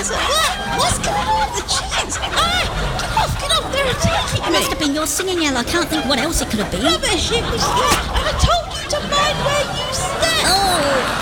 What's going on with the chickens? Get off, they're attacking It me. must have been your singing yell. I can't think what else it could have been. Rubbish, it was you. I told you to mind where you stand. Oh,